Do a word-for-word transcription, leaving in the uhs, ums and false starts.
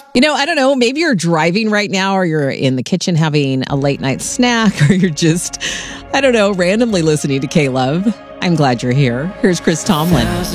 You know, I don't know. Maybe you're driving right now, or you're in the kitchen having a late night snack, or you're just, I don't know, randomly listening to K-Love. I'm glad you're here. Here's Chris Tomlin.